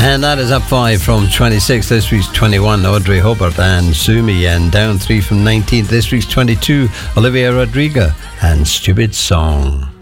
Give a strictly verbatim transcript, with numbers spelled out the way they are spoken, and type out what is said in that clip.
And that is up five from twenty-six. This week's twenty-one, Audrey Hobart and Sumi. And down three from nineteenth. This week's twenty-two, Olivia Rodrigo and Stupid Song.